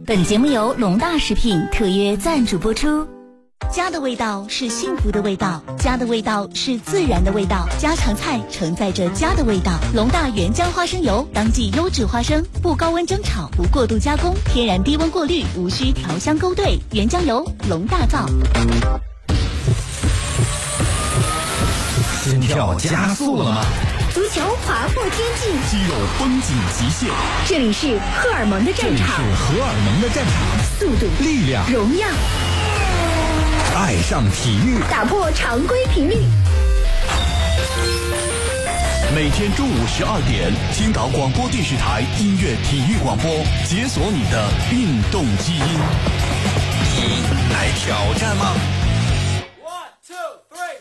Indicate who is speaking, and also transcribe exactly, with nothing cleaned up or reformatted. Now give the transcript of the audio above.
Speaker 1: 本节目由龙大食品特约赞助播出。家的味道是幸福的味道，家的味道是自然的味道，家常菜承载着家的味道。龙大原浆花生油，当季优质花生，不高温蒸炒，不过度加工，天然低温过滤，无需调香勾兑。原浆油，龙大造。
Speaker 2: 心跳加速了吗？
Speaker 3: 足球划破天际，
Speaker 2: 肌肉绷紧极限。
Speaker 3: 这里是荷尔蒙的战场，
Speaker 2: 这里是荷尔蒙的战场，
Speaker 3: 速度、
Speaker 2: 力量、
Speaker 3: 荣耀。
Speaker 2: 爱上体育，
Speaker 3: 打破常规频率。
Speaker 2: 每天中午十二点，青岛广播电视台音乐体育广播，解锁你的运动基因。你来挑战吗？